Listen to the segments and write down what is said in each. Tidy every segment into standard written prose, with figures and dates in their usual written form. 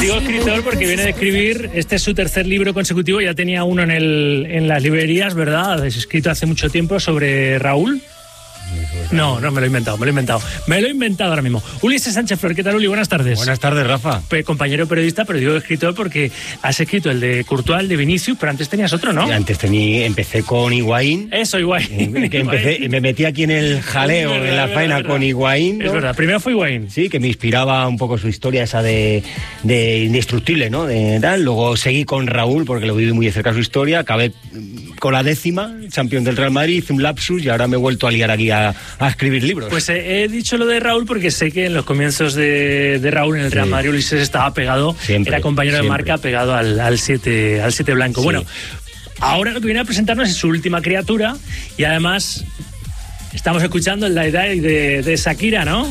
Digo escritor porque viene de escribir, este es su tercer libro consecutivo, ya tenía uno en las librerías, ¿verdad? Es escrito hace mucho tiempo sobre Raúl. No, me lo he inventado ahora mismo. Ulises Sánchez Flor, ¿qué tal, Uli? Buenas tardes. Buenas tardes, Rafa. Compañero periodista, pero digo escritor porque has escrito el de Courtois, el de Vinicius, pero antes tenías otro, ¿no? Sí, antes empecé con Higuaín. Eso, Higuaín. Me metí aquí en el jaleo, en la faena con Higuaín, ¿no? Es verdad, primero fue Higuaín. Sí, que me inspiraba un poco su historia esa de indestructible, ¿no? Luego seguí con Raúl, porque lo viví muy de cerca su historia, acabé con la 10ª, campeón del Real Madrid, hice un lapsus y ahora me he vuelto a liar aquí a escribir libros. Pues he dicho lo de Raúl porque sé que en los comienzos de Raúl en el Real Madrid Ulises estaba pegado, siempre, era compañero de marca, pegado al 7 blanco. Sí. Bueno, ahora lo que viene a presentarnos es su última criatura y además estamos escuchando el Die Die de Shakira, ¿no?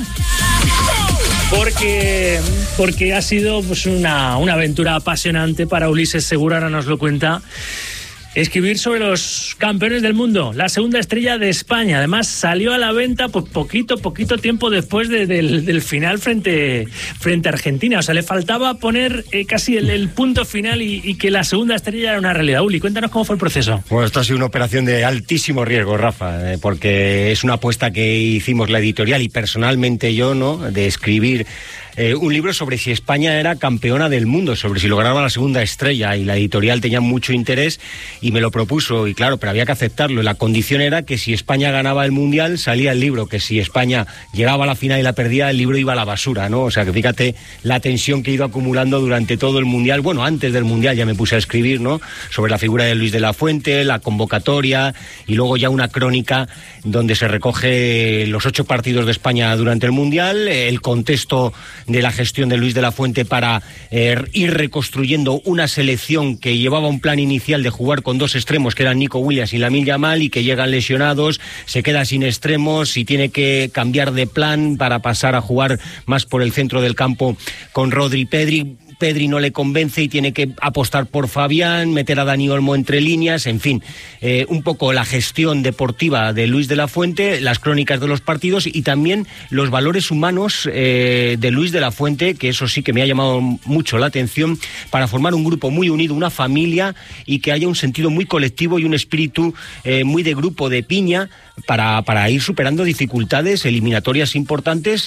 Porque ha sido pues una aventura apasionante para Ulises, seguro ahora nos lo cuenta. Escribir sobre los campeones del mundo, la segunda estrella de España. Además salió a la venta pues poquito tiempo después del final frente a Argentina. O sea, le faltaba poner casi el punto final y que la segunda estrella era una realidad. Uli, cuéntanos cómo fue el proceso. Bueno, esto ha sido una operación de altísimo riesgo, Rafa, porque es una apuesta que hicimos la editorial y personalmente yo, ¿no?, de escribir un libro sobre si España era campeona del mundo, sobre si lograba la segunda estrella, y la editorial tenía mucho interés y me lo propuso, y claro, pero había que aceptarlo. La condición era que si España ganaba el Mundial salía el libro, que si España llegaba a la final y la perdía, el libro iba a la basura, ¿no? O sea, que fíjate la tensión que he ido acumulando durante todo el Mundial. Bueno, antes del Mundial ya me puse a escribir, ¿no?, sobre la figura de Luis de la Fuente, la convocatoria, y luego ya una crónica donde se recoge los 8 partidos de España durante el Mundial, el contexto de la gestión de Luis de la Fuente para ir reconstruyendo una selección que llevaba un plan inicial de jugar con 2 extremos, que eran Nico Williams y Lamine Yamal, y que llegan lesionados, se queda sin extremos y tiene que cambiar de plan para pasar a jugar más por el centro del campo con Rodri y Pedri no le convence y tiene que apostar por Fabián, meter a Dani Olmo entre líneas, en fin, un poco la gestión deportiva de Luis de la Fuente, las crónicas de los partidos y también los valores humanos de Luis de la Fuente, que eso sí que me ha llamado mucho la atención, para formar un grupo muy unido, una familia, y que haya un sentido muy colectivo y un espíritu muy de grupo, de piña, para ir superando dificultades eliminatorias importantes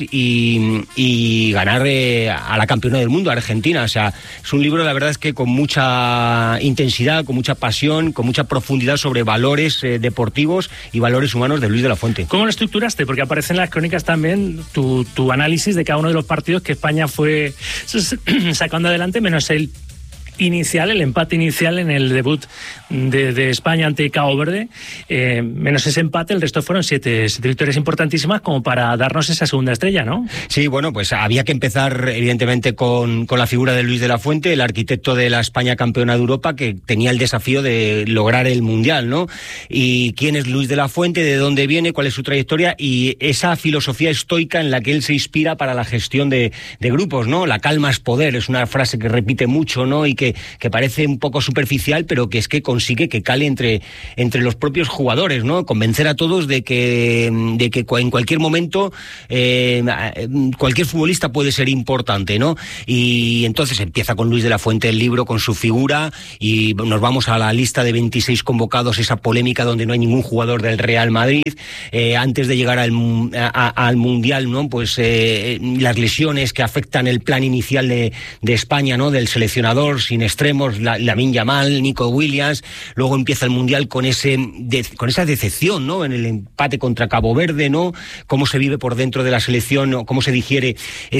y ganar a la campeona del mundo, a Argentina. O sea, es un libro, la verdad es que con mucha intensidad, con mucha pasión, con mucha profundidad sobre valores deportivos y valores humanos de Luis de la Fuente. ¿Cómo lo estructuraste? Porque aparecen en las crónicas también tu análisis de cada uno de los partidos que España fue sacando adelante, menos el empate inicial en el debut de España ante Cabo Verde, menos ese empate, el resto fueron 7 victorias importantísimas como para darnos esa segunda estrella, ¿no? Sí, bueno, pues había que empezar evidentemente con la figura de Luis de la Fuente, el arquitecto de la España campeona de Europa, que tenía el desafío de lograr el Mundial, ¿no? Y quién es Luis de la Fuente, de dónde viene, cuál es su trayectoria y esa filosofía estoica en la que él se inspira para la gestión de grupos, ¿no? La calma es poder, es una frase que repite mucho, ¿no? Y que parece un poco superficial, pero que es que consigue que cale entre los propios jugadores, ¿no? Convencer a todos de que en cualquier momento cualquier futbolista puede ser importante, ¿no? Y entonces empieza con Luis de la Fuente el libro, con su figura, y nos vamos a la lista de 26 convocados, esa polémica donde no hay ningún jugador del Real Madrid, antes de llegar al Mundial, ¿no? Pues las lesiones que afectan el plan inicial de España, ¿no? Del seleccionador, sin extremos, Lamine Yamal, Nico Williams. Luego empieza el Mundial con esa decepción, ¿no? En el empate contra Cabo Verde, ¿no? Cómo se vive por dentro de la selección, o cómo se digiere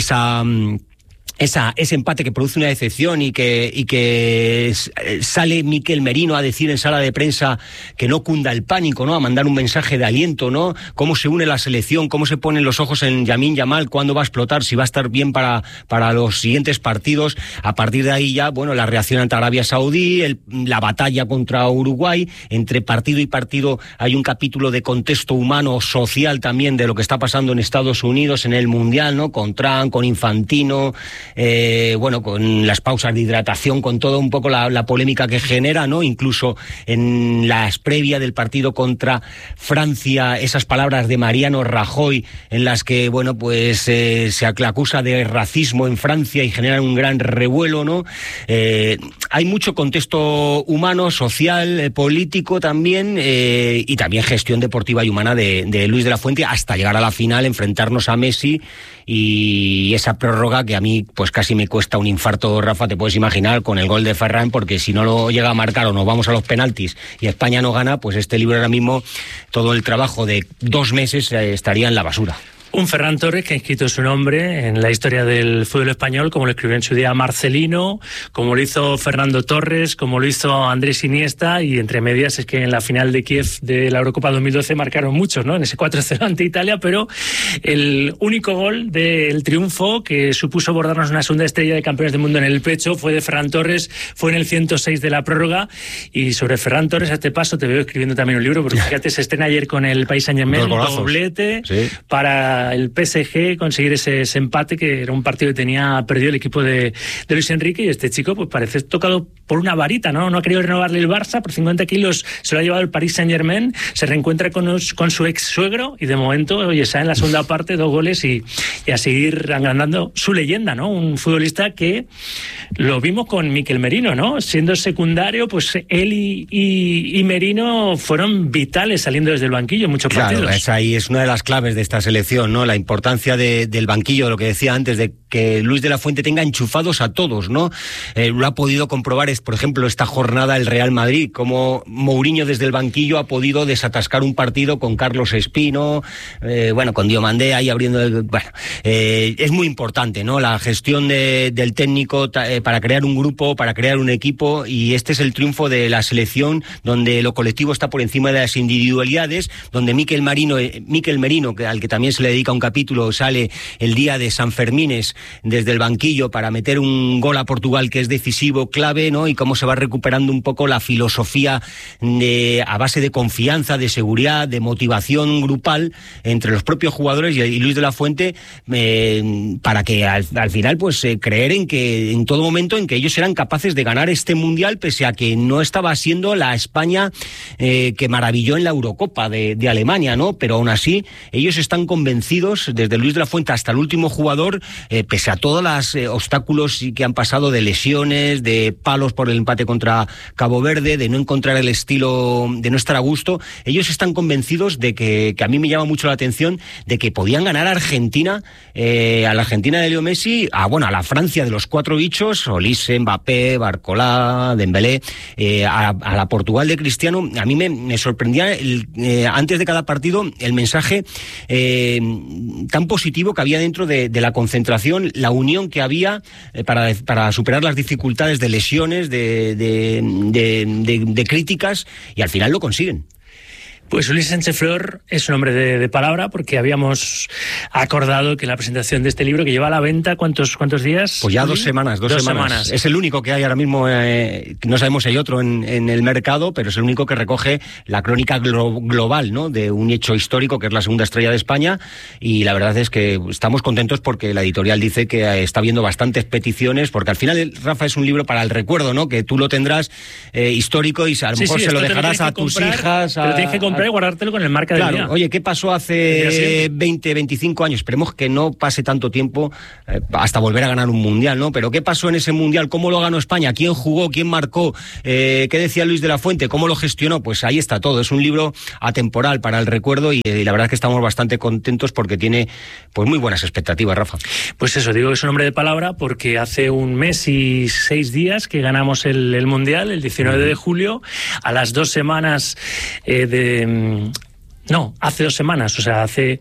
ese empate que produce una decepción y que sale Mikel Merino a decir en sala de prensa que no cunda el pánico, ¿no? A mandar un mensaje de aliento, ¿no? Cómo se une la selección, cómo se ponen los ojos en Lamine Yamal, cuándo va a explotar, si va a estar bien para los siguientes partidos. A partir de ahí ya, bueno, la reacción ante Arabia Saudí, la batalla contra Uruguay. Entre partido y partido hay un capítulo de contexto humano, social también, de lo que está pasando en Estados Unidos en el Mundial, ¿no? Con Trump, con Infantino, bueno, con las pausas de hidratación, con todo un poco la polémica que genera, ¿no? Incluso en las previas del partido contra Francia, esas palabras de Mariano Rajoy en las que, bueno, pues se acusa de racismo en Francia y generan un gran revuelo, ¿no? Hay mucho contexto humano, social, político también, y también gestión deportiva y humana de Luis de la Fuente, hasta llegar a la final, enfrentarnos a Messi y esa prórroga que a mí pues casi me cuesta un infarto, Rafa, te puedes imaginar, con el gol de Ferran, porque si no lo llega a marcar o nos vamos a los penaltis y España no gana, pues este libro ahora mismo, todo el trabajo de 2 meses estaría en la basura. Un Ferran Torres que ha escrito su nombre en la historia del fútbol español, como lo escribió en su día Marcelino, como lo hizo Fernando Torres, como lo hizo Andrés Iniesta, y entre medias es que en la final de Kiev de la Eurocopa 2012 marcaron muchos, ¿no? En ese 4-0 ante Italia, pero el único gol del triunfo que supuso bordarnos una segunda estrella de campeones del mundo en el pecho fue de Ferran Torres, fue en el 106 de la prórroga. Y sobre Ferran Torres, a este paso te veo escribiendo también un libro, porque fíjate, se estrena ayer con el Paris Saint-Germain, doblete, sí, para el PSG conseguir ese empate, que era un partido que tenía perdido el equipo de Luis Enrique, y este chico pues parece tocado por una varita, ¿no? No ha querido renovarle el Barça, por 50 kilos se lo ha llevado el Paris Saint-Germain, se reencuentra con su ex suegro y de momento, oye, sale en la segunda parte 2 goles y a seguir agrandando su leyenda, ¿no? Un futbolista que lo vimos con Mikel Merino, ¿no? Siendo secundario, pues él y Merino fueron vitales saliendo desde el banquillo en muchos partidos. Claro, esa ahí es una de las claves de esta selección, ¿no? La importancia del banquillo, lo que decía antes, de que Luis de la Fuente tenga enchufados a todos, ¿no? Lo ha podido comprobar, por ejemplo, esta jornada el Real Madrid, como Mourinho desde el banquillo ha podido desatascar un partido con Carlos Espino, bueno, con Diomandé ahí abriendo es muy importante, ¿no? La gestión del técnico para crear un grupo, para crear un equipo, y este es el triunfo de la selección, donde lo colectivo está por encima de las individualidades, donde Mikel Merino, al que también se le dedica un capítulo, sale el día de San Fermines desde el banquillo para meter un gol a Portugal que es decisivo, clave, ¿no? Y cómo se va recuperando un poco la filosofía a base de confianza, de seguridad, de motivación grupal entre los propios jugadores y Luis de la Fuente, para que al final pues creer en todo momento en que ellos eran capaces de ganar este mundial, pese a que no estaba siendo la España que maravilló en la Eurocopa de Alemania, ¿no? Pero aún así ellos están convencidos, desde Luis de la Fuente hasta el último jugador, pese a todos los obstáculos que han pasado, de lesiones, de palos por el empate contra Cabo Verde, de no encontrar el estilo, de no estar a gusto, ellos están convencidos de que a mí me llama mucho la atención, de que podían ganar a Argentina, a la Argentina de Leo Messi, a la Francia de los 4 bichos, Olise, Mbappé, Barcola, Dembélé, a la Portugal de Cristiano. A mí me sorprendía antes de cada partido el mensaje tan positivo que había dentro de la concentración, la unión que había para superar las dificultades de lesiones, de críticas, y al final lo consiguen. Pues Ulises Sánchez Flor es un hombre de palabra, porque habíamos acordado que la presentación de este libro, que lleva a la venta, ¿cuántos días? Pues ya 2 semanas. Es el único que hay ahora mismo, no sabemos si hay otro en el mercado, pero es el único que recoge la crónica global, ¿no? De un hecho histórico que es la segunda estrella de España, y la verdad es que estamos contentos porque la editorial dice que está viendo bastantes peticiones, porque al final, Rafa, es un libro para el recuerdo, ¿no? Que tú lo tendrás histórico y a lo mejor se lo dejarás a tus hijas. Pero tienes que comprar y guardártelo con el marca del día. Oye, ¿qué pasó hace 20, 25 años? Esperemos que no pase tanto tiempo hasta volver a ganar un mundial, ¿no? Pero ¿qué pasó en ese mundial? ¿Cómo lo ganó España? ¿Quién jugó? ¿Quién marcó? ¿Qué decía Luis de la Fuente? ¿Cómo lo gestionó? Pues ahí está todo. Es un libro atemporal para el recuerdo, y la verdad es que estamos bastante contentos porque tiene pues muy buenas expectativas, Rafa. Pues eso, digo que es un hombre de palabra, porque hace 1 mes y 6 días que ganamos el mundial, el 19 de julio, a las 2 semanas hace 2 semanas, o sea, hace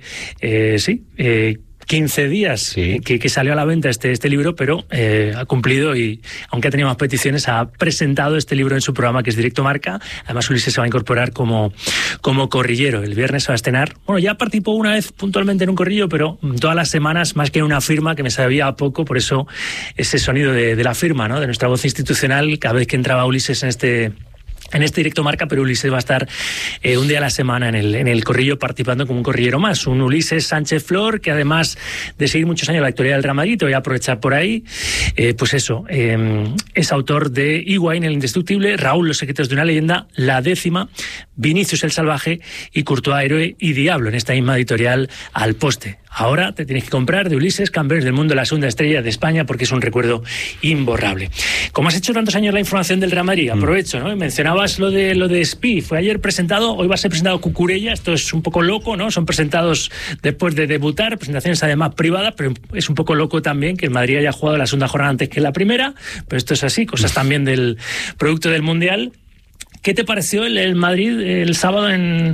15 días sí, que salió a la venta este libro, pero ha cumplido, y aunque ha tenido más peticiones, ha presentado este libro en su programa, que es Directo Marca. Además, Ulises se va a incorporar como corrillero. El viernes se va a estrenar. Bueno, ya participó una vez puntualmente en un corrillo, pero todas las semanas, más que una firma, que me sabía a poco, por eso ese sonido de la firma, ¿no? De nuestra voz institucional, cada vez que entraba Ulises en en este directo Marca, pero Ulises va a estar un día a la semana en el corrillo, participando como un corrillero más. Un Ulises Sánchez Flor, que además de seguir muchos años la actualidad del Real Madrid, te voy a aprovechar por ahí, pues eso, es autor de Higuaín, el indestructible, Raúl, los secretos de una leyenda, La décima, Vinicius, el salvaje, y Courtois, héroe y diablo, en esta misma editorial Al Poste. Ahora te tienes que comprar de Ulises, campeones del mundo, la segunda estrella de España, porque es un recuerdo imborrable. Como has hecho tantos años la información del Real Madrid, aprovecho, ¿no? Mencionabas lo de Spi, fue ayer presentado, hoy va a ser presentado Cucurella, esto es un poco loco, ¿no? Son presentados después de debutar, presentaciones además privadas, pero es un poco loco también que el Madrid haya jugado la segunda jornada antes que la primera, pero esto es así, cosas también del producto del Mundial. ¿Qué te pareció el Madrid el sábado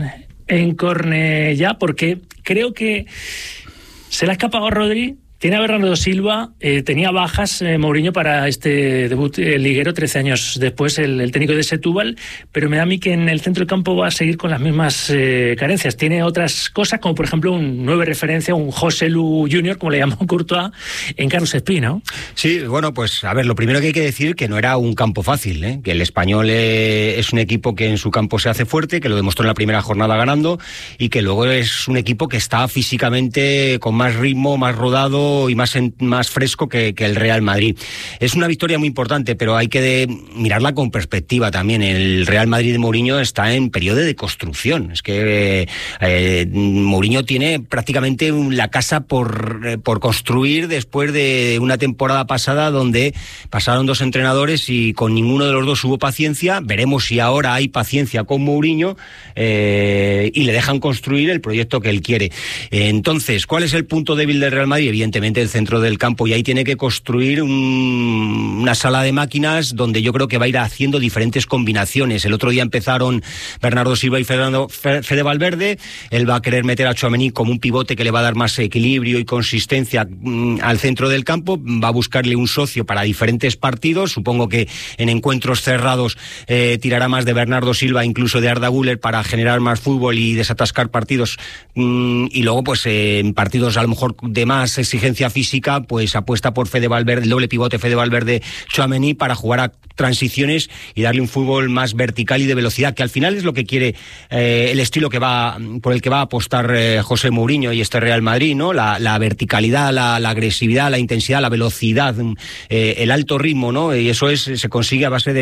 en Cornellá? Porque creo que se le ha escapado a Rodri, tiene a Bernardo Silva, tenía bajas Mourinho para este debut liguero 13 años después, el técnico de Setúbal, pero me da a mí que en el centro del campo va a seguir con las mismas carencias. Tiene otras cosas, como por ejemplo un 9 referencia, un José Lu Junior, como le llamó Courtois, en Carlos Espí, ¿no? Sí, bueno, pues a ver, lo primero que hay que decir que no era un campo fácil, ¿eh? Que el Español es un equipo que en su campo se hace fuerte, que lo demostró en la primera jornada ganando, y que luego es un equipo que está físicamente con más ritmo, más rodado y más fresco que el Real Madrid. Es una victoria muy importante, pero hay que mirarla con perspectiva también. El Real Madrid de Mourinho está en periodo de construcción. Es que Mourinho tiene prácticamente la casa por construir después de una temporada pasada donde pasaron 2 entrenadores y con ninguno de los dos hubo paciencia. Veremos si ahora hay paciencia con Mourinho y le dejan construir el proyecto que él quiere. Entonces, ¿cuál es el punto débil del Real Madrid? Evidentemente el centro del campo, y ahí tiene que construir una sala de máquinas donde yo creo que va a ir haciendo diferentes combinaciones. El otro día empezaron Bernardo Silva y Fede Valverde. Él va a querer meter a Tchouaméni como un pivote que le va a dar más equilibrio y consistencia al centro del campo. Va a buscarle un socio para diferentes partidos. Supongo que en encuentros cerrados tirará más de Bernardo Silva, incluso de Arda Güler, para generar más fútbol y desatascar partidos. Y luego, pues en partidos a lo mejor de más exigencia física, pues apuesta por Fede Valverde, el doble pivote Fede Valverde Tchouaméni, para jugar a transiciones y darle un fútbol más vertical y de velocidad, que al final es lo que quiere el estilo por el que va a apostar José Mourinho y este Real Madrid, ¿no? La verticalidad, la agresividad, la intensidad, la velocidad, el alto ritmo, ¿no? Y eso se consigue a base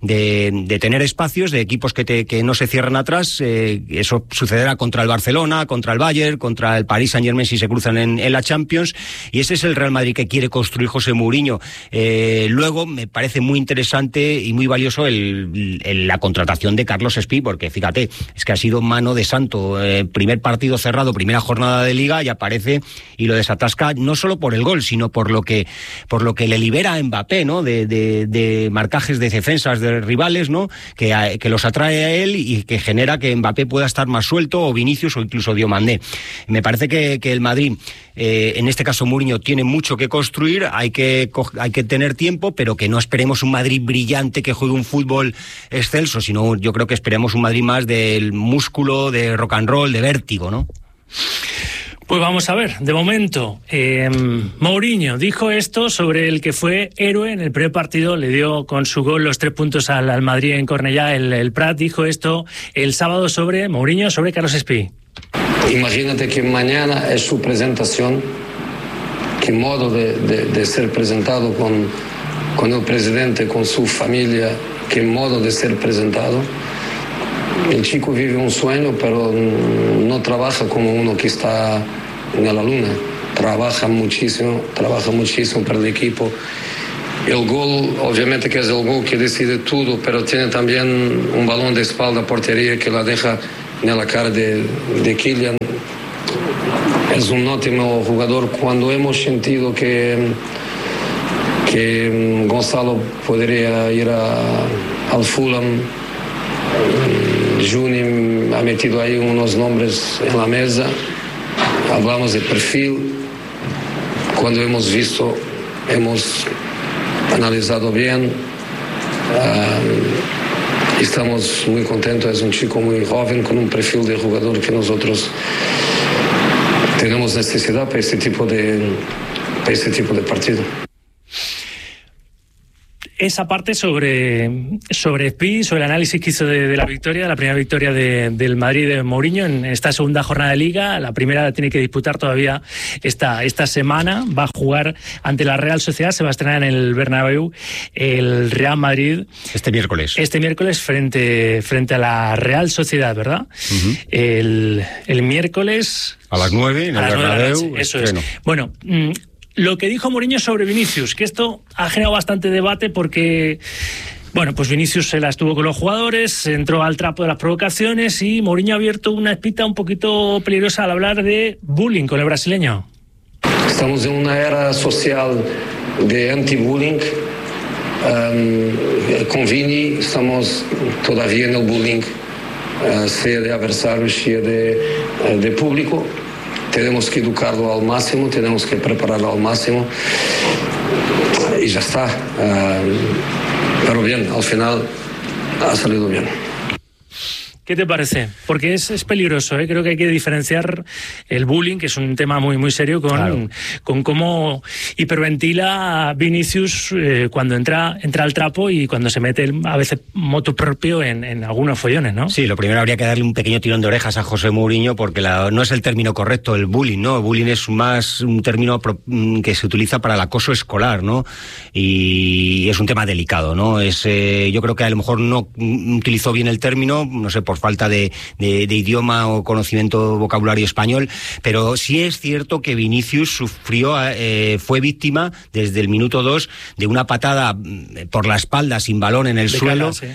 de tener espacios, de equipos que no se cierran atrás. Eso sucederá contra el Barcelona, contra el Bayern, contra el Paris Saint-Germain si se cruzan en la Champions, y ese es el Real Madrid que quiere construir José Mourinho. Luego me parece muy interesante y muy valioso la contratación de Carlos Espí, porque fíjate, es que ha sido mano de santo. Primer partido cerrado, primera jornada de Liga, y aparece y lo desatasca, no solo por el gol, sino por lo que le libera a Mbappé, ¿no? De marcajes de defensas de rivales, ¿no? Que los atrae a él y que genera que Mbappé pueda estar más suelto, o Vinicius, o incluso Diomandé. Me parece que el Madrid, en este caso Mourinho, tiene mucho que construir. Hay que tener tiempo, pero que no esperemos un Madrid brillante que juegue un fútbol excelso, sino yo creo que esperemos un Madrid más del músculo, de rock and roll, de vértigo, ¿no? Pues vamos a ver, de momento, Mourinho dijo esto sobre el que fue héroe en el primer partido, le dio con su gol los 3 puntos al Madrid en Cornellá, el Prat. Dijo esto el sábado sobre Mourinho, sobre Carlos Espí. Imagínate que mañana es su presentación, qué modo de ser presentado con el presidente, con su familia, qué modo de ser presentado. El chico vive un sueño, pero no trabaja como uno que está en la luna. Trabaja muchísimo para el equipo. El gol, obviamente que es el gol que decide todo, pero tiene también un balón de espalda a portería que la deja en la cara de Kylian. Es un ótimo jugador. Cuando hemos sentido que Gonzalo podría ir al Fulham, Juni ha metido ahí unos nombres en la mesa, hablamos de perfil. Cuando hemos visto, hemos analizado bien, estamos muy contentos. Es un chico muy joven con un perfil de jugador que nosotros tenemos necesidad para este tipo de partido. esa parte sobre Speed, sobre el análisis que hizo de la victoria, de la primera victoria del Madrid de Mourinho en esta segunda jornada de Liga. La primera la tiene que disputar todavía esta semana. Va a jugar ante la Real Sociedad, se va a estrenar en el Bernabéu el Real Madrid. Este miércoles frente a la Real Sociedad, ¿verdad? Uh-huh. El miércoles... A las 9 en el Bernabéu. Eso es. Bueno... Lo que dijo Mourinho sobre Vinicius, que esto ha generado bastante debate porque, bueno, pues Vinicius se la estuvo con los jugadores, entró al trapo de las provocaciones y Mourinho ha abierto una espita un poquito peligrosa al hablar de bullying con el brasileño. Estamos en una era social de anti-bullying. Con Vini estamos todavía en el bullying, sea de adversarios, sea de público. Tenemos que educarlo al máximo, tenemos que prepararlo al máximo y ya está. Pero bien, al final ha salido bien. ¿Qué te parece? Porque es peligroso, ¿eh? Creo que hay que diferenciar el bullying, que es un tema muy, muy serio, con cómo hiperventila Vinicius cuando entra al trapo y cuando se mete a veces motu propio en algunos follones, ¿no? Sí, lo primero habría que darle un pequeño tirón de orejas a José Mourinho porque no es el término correcto, el bullying, ¿no? El bullying es más un término que se utiliza para el acoso escolar, ¿no? Y es un tema delicado, ¿no? Yo creo que a lo mejor no utilizó bien el término, no sé, por falta de idioma o conocimiento vocabulario español, pero sí es cierto que Vinicius fue víctima desde el minuto 2 de una patada por la espalda sin balón en el suelo, Cala, sí.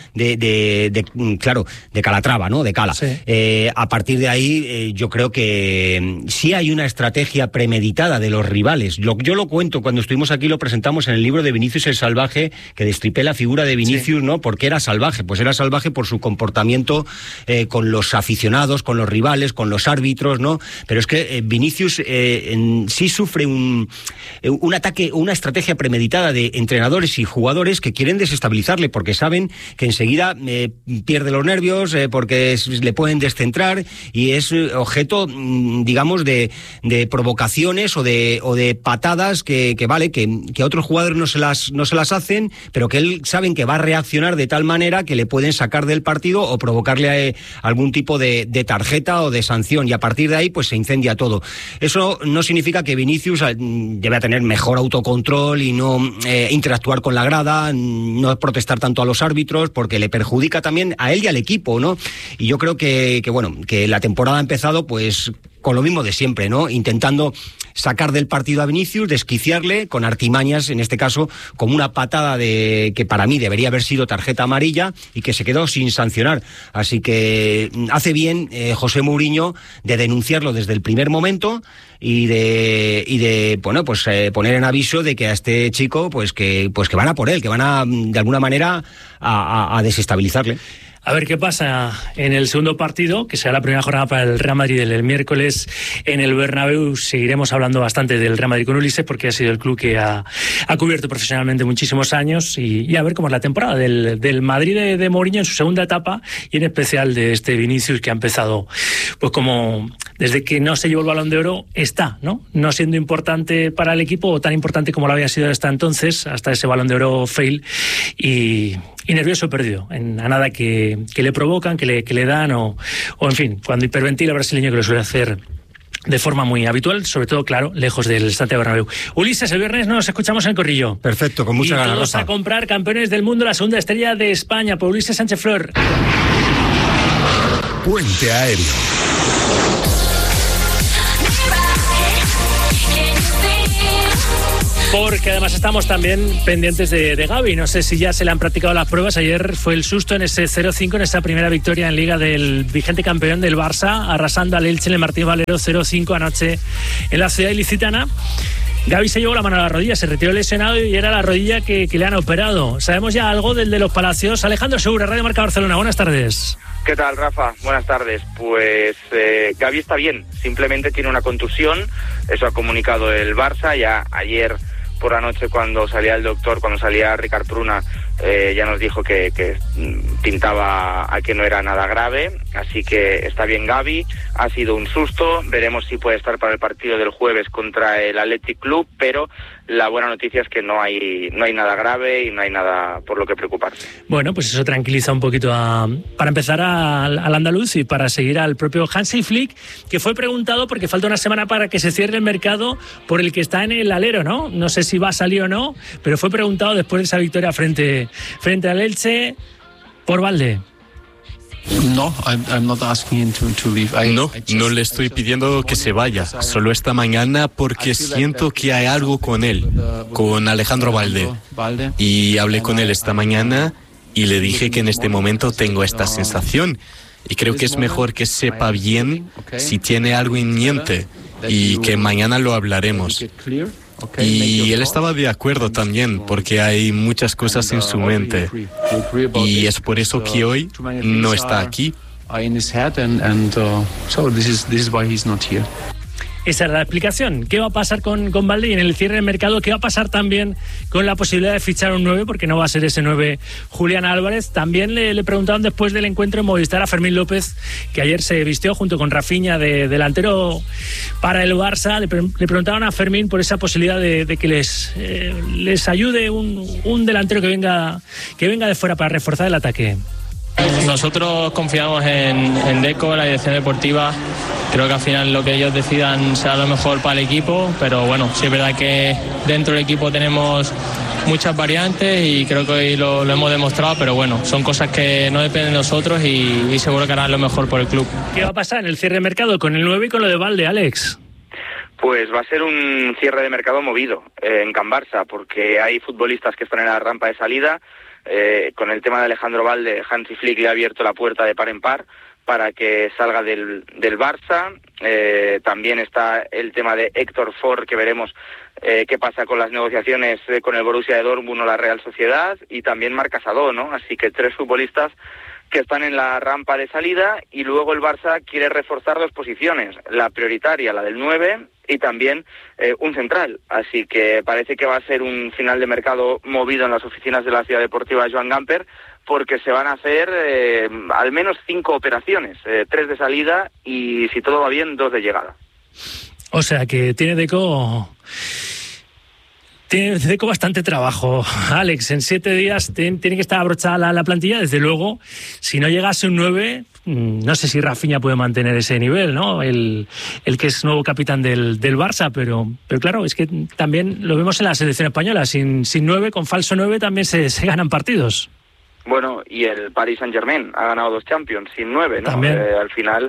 de Calatrava, ¿no? De Cala. Sí. A partir de ahí yo creo que sí hay una estrategia premeditada de los rivales. Yo lo cuento, cuando estuvimos aquí lo presentamos en el libro de Vinicius el Salvaje, que destripé la figura de Vinicius, sí. ¿No? ¿Por qué era salvaje? Pues era salvaje por su comportamiento con los aficionados, con los rivales, con los árbitros, ¿no? Pero es que Vinicius sí sufre un ataque, una estrategia premeditada de entrenadores y jugadores que quieren desestabilizarle porque saben que enseguida pierde los nervios, porque le pueden descentrar y es objeto, digamos, de provocaciones o de patadas que a otros jugadores no se las hacen, pero que él saben que va a reaccionar de tal manera que le pueden sacar del partido o provocarle algún tipo de tarjeta o de sanción, y a partir de ahí pues se incendia todo. Eso no significa que Vinicius debe tener mejor autocontrol y no interactuar con la grada, no protestar tanto a los árbitros, porque le perjudica también a él y al equipo, ¿no? Y yo creo que la temporada ha empezado pues con lo mismo de siempre, ¿no? Intentando sacar del partido a Vinicius, desquiciarle con artimañas, en este caso, como una patada que para mí debería haber sido tarjeta amarilla y que se quedó sin sancionar. Así que hace bien José Mourinho de denunciarlo desde el primer momento y de poner en aviso de que a este chico pues que van a por él, que van a de alguna manera a desestabilizarle. A ver qué pasa en el segundo partido, que será la primera jornada para el Real Madrid el miércoles en el Bernabéu. Seguiremos hablando bastante del Real Madrid con Ulises, porque ha sido el club que ha cubierto profesionalmente muchísimos años, y a ver cómo es la temporada del Madrid de Mourinho en su segunda etapa, y en especial de este Vinicius, que ha empezado pues como desde que no se llevó el Balón de Oro está, no siendo importante para el equipo, o tan importante como lo había sido hasta entonces, hasta ese Balón de Oro fail, y nervioso, perdido a nada que le provocan, que le dan, o en fin, cuando hiperventila el brasileño, que lo suele hacer de forma muy habitual, sobre todo, claro, lejos del Santiago Bernabéu. Ulises, el viernes nos escuchamos en el Corrillo. Perfecto, con mucha ganas. Y todos a comprar Campeones del Mundo, la segunda estrella de España, por Ulises Sánchez Flor. Puente Aéreo. Porque además estamos también pendientes de Gavi. No sé si ya se le han practicado las pruebas. Ayer fue el susto en ese 0-5, en esa primera victoria en Liga del vigente campeón del Barça, arrasando al Elche en el Martín Valero 0-5 anoche en la ciudad ilicitana. Gavi se llevó la mano a la rodilla, se retiró lesionado y era la rodilla que le han operado. ¿Sabemos ya algo del de los Palacios? Alejandro Segura, Radio Marca Barcelona. Buenas tardes. ¿Qué tal, Rafa? Buenas tardes. Pues Gavi está bien, simplemente tiene una contusión, eso ha comunicado el Barça. Ya ayer por la noche, cuando salía el doctor, cuando salía Ricard Pruna, ya nos dijo que pintaba a que no era nada grave, así que está bien Gavi. Ha sido un susto, veremos si puede estar para el partido del jueves contra el Athletic Club, pero la buena noticia es que no hay nada grave y no hay nada por lo que preocuparse. Bueno, pues eso tranquiliza un poquito para empezar al andaluz y para seguir al propio Hansi Flick, que fue preguntado porque falta una semana para que se cierre el mercado por el que está en el alero, ¿no? No sé si va a salir o no, pero fue preguntado después de esa victoria frente al Elche por Balde. No, no le estoy pidiendo que se vaya, solo esta mañana porque siento que hay algo con él, con Alejandro Balde. Y hablé con él esta mañana y le dije que en este momento tengo esta sensación y creo que es mejor que sepa bien si tiene algo en mente y que mañana lo hablaremos. Y él estaba de acuerdo también, porque hay muchas cosas en su mente. Y es por eso que hoy no está aquí. Esa era la explicación. ¿Qué va a pasar con Balde? Y en el cierre del mercado, ¿qué va a pasar también con la posibilidad de fichar un 9? Porque no va a ser ese 9 Julián Álvarez. También le preguntaron después del encuentro en Movistar a Fermín López, que ayer se vistió junto con Rafinha de delantero para el Barça. Le preguntaron a Fermín por esa posibilidad de que les ayude un delantero que venga de fuera para reforzar el ataque. Nosotros confiamos en Deco, en la dirección deportiva. Creo que al final lo que ellos decidan será lo mejor para el equipo, pero bueno, sí es verdad que dentro del equipo tenemos muchas variantes y creo que hoy lo hemos demostrado, pero bueno, son cosas que no dependen de nosotros y seguro que harán lo mejor por el club. ¿Qué va a pasar en el cierre de mercado con el 9 y con lo de Balde, Alex? Pues va a ser un cierre de mercado movido en Can Barça, porque hay futbolistas que están en la rampa de salida. Con el tema de Alejandro Balde, Hansi Flick le ha abierto la puerta de par en par para que salga del Barça. También está el tema de Héctor Ford, que veremos qué pasa con las negociaciones con el Borussia de Dortmund o la Real Sociedad, y también Marc Casadó, ¿no? Así que 3 futbolistas que están en la rampa de salida, y luego el Barça quiere reforzar 2 posiciones, la prioritaria, la del 9, y también un central. Así que parece que va a ser un final de mercado movido en las oficinas de la Ciudad Deportiva Joan Gamper, porque se van a hacer al menos 5 operaciones, 3 de salida y, si todo va bien, 2 de llegada. O sea que tiene Deco bastante trabajo, Alex. En 7 días tiene que estar abrochada la plantilla. Desde luego, si no llegase un 9, no sé si Rafinha puede mantener ese nivel, ¿no? El que es nuevo capitán del Barça, pero claro, es que también lo vemos en la selección española. Sin 9, con falso 9, también se ganan partidos. Bueno, y el Paris Saint-Germain ha ganado 2 Champions sin 9, ¿no? Al final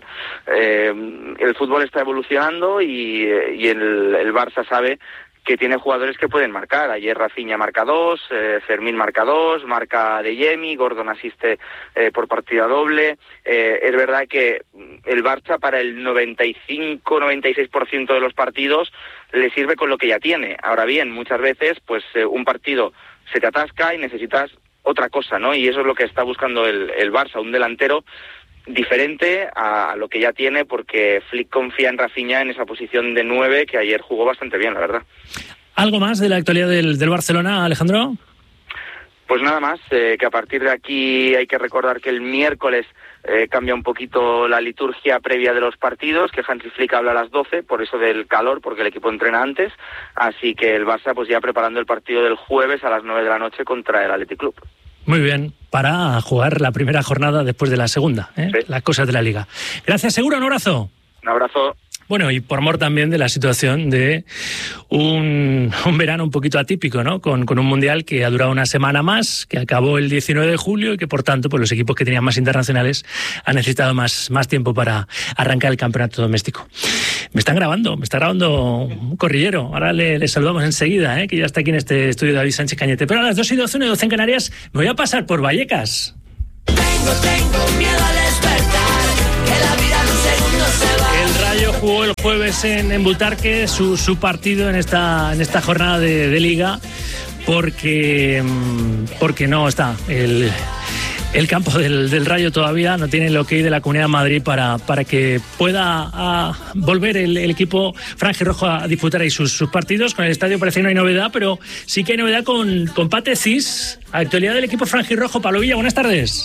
el fútbol está evolucionando y el Barça sabe que tiene jugadores que pueden marcar. Ayer Rafinha marca 2, Fermín marca 2, marca De Jemi, Gordon asiste por partida doble. Es verdad que el Barça para el 95-96% de los partidos le sirve con lo que ya tiene. Ahora bien, muchas veces pues un partido se te atasca y necesitas otra cosa, ¿no? Y eso es lo que está buscando el Barça, un delantero diferente a lo que ya tiene, porque Flick confía en Rafinha en esa posición de 9, que ayer jugó bastante bien, la verdad. ¿Algo más de la actualidad del Barcelona, Alejandro? Pues nada más, que a partir de aquí hay que recordar que el miércoles cambia un poquito la liturgia previa de los partidos, que Hansi Flick habla a las 12, por eso del calor, porque el equipo entrena antes, así que el Barça pues ya preparando el partido del jueves a las 9 de la noche contra el Athletic Club. Muy bien, para jugar la primera jornada después de la segunda, ¿eh? Sí. Las cosas de la Liga. Gracias, Segura, un abrazo. Un abrazo. Bueno, y por mor también de la situación de un verano un poquito atípico, ¿no? Con un mundial que ha durado una semana más, que acabó el 19 de julio y que, por tanto, pues los equipos que tenían más internacionales han necesitado más tiempo para arrancar el campeonato doméstico. Me está grabando un corrillero. Ahora le saludamos enseguida, que ya está aquí en este estudio David Sánchez Cañete. Pero a las 2:12, 1:12 en Canarias, me voy a pasar por Vallecas. Tengo miedo al despertar, que la vida en un segundo se va. El Rayo jugó el jueves en Butarque su partido en esta jornada de Liga, porque no está el campo del Rayo todavía, no tiene el ok de la Comunidad de Madrid para que pueda volver el equipo franjirrojo a disputar ahí sus partidos. Con el estadio parece que no hay novedad, pero sí que hay novedad con Pate Cis, actualidad del equipo franjirrojo. Pablo Villa, buenas tardes.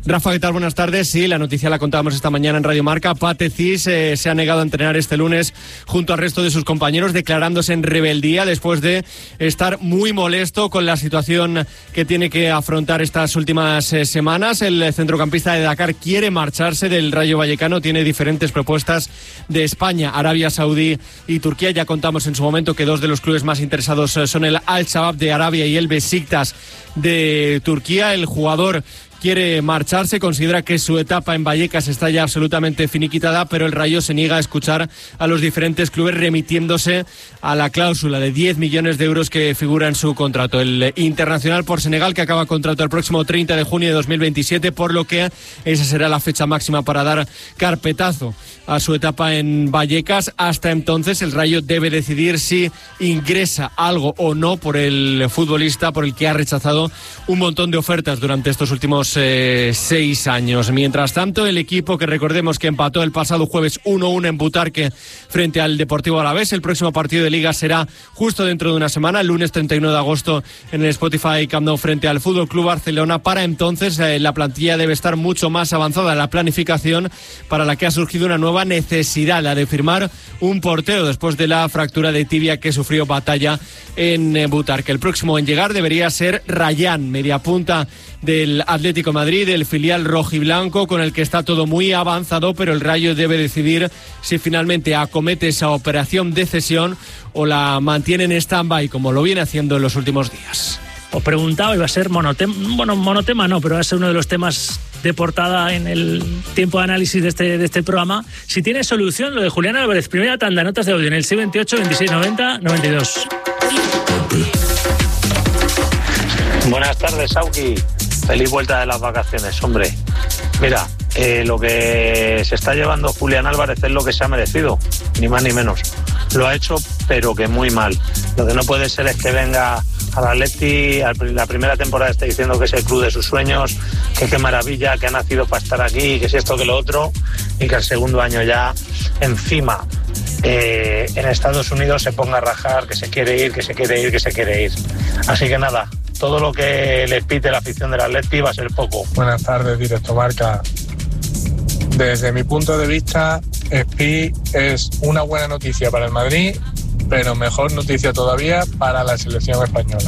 Rafa, ¿qué tal? Buenas tardes. Sí, la noticia la contábamos esta mañana en Radio Marca. Pate Cis se ha negado a entrenar este lunes junto al resto de sus compañeros, declarándose en rebeldía después de estar muy molesto con la situación que tiene que afrontar estas últimas semanas. El centrocampista de Dakar quiere marcharse del Rayo Vallecano, tiene diferentes propuestas de España, Arabia Saudí y Turquía. Ya contamos en su momento que dos de los clubes más interesados son el Al-Shabaab de Arabia y el Besiktas de Turquía. El jugador quiere marcharse, considera que su etapa en Vallecas está ya absolutamente finiquitada, pero el Rayo se niega a escuchar a los diferentes clubes, remitiéndose a la cláusula de 10 millones de euros que figura en su contrato. El internacional por Senegal, que acaba contrato el próximo 30 de junio de 2027, por lo que esa será la fecha máxima para dar carpetazo a su etapa en Vallecas. Hasta entonces el Rayo debe decidir si ingresa algo o no por el futbolista, por el que ha rechazado un montón de ofertas durante estos últimos 6 años. Mientras tanto, el equipo, que recordemos que empató el pasado jueves 1-1 en Butarque frente al Deportivo Alavés, el próximo partido de Liga será justo dentro de una semana, el lunes 31 de agosto en el Spotify Camp Nou frente al FC Barcelona. Para entonces la plantilla debe estar mucho más avanzada en la planificación, para la que ha surgido una nueva necesidad, la de firmar un portero después de la fractura de tibia que sufrió Batalla en Butarque. El próximo en llegar debería ser Rayán, mediapunta del Atlético de Madrid, del filial rojiblanco, con el que está todo muy avanzado, pero el Rayo debe decidir si finalmente acomete esa operación de cesión o la mantiene en stand-by, como lo viene haciendo en los últimos días. Os preguntaba, iba a ser monotema no, pero va a ser uno de los temas de portada en el tiempo de análisis de este programa. Si tiene solución lo de Julián Álvarez. Primera tanda, notas de audio en el 628 26 90 92. Buenas tardes, Sauki. Feliz vuelta de las vacaciones, hombre. Mira, lo que se está llevando Julián Álvarez es lo que se ha merecido, ni más ni menos. Lo ha hecho, pero que muy mal. Lo que no puede ser es que venga al Atleti, la primera temporada está diciendo que es el club de sus sueños, que qué maravilla, que ha nacido para estar aquí, que si esto, que lo otro, y que al segundo año ya encima en Estados Unidos se ponga a rajar, que se quiere ir, que se quiere ir, que se quiere ir. Así que nada, todo lo que le pite la afición del Atleti va a ser poco. Buenas tardes, Directo Marca. Desde mi punto de vista, Spi es una buena noticia para el Madrid, pero mejor noticia todavía para la selección española.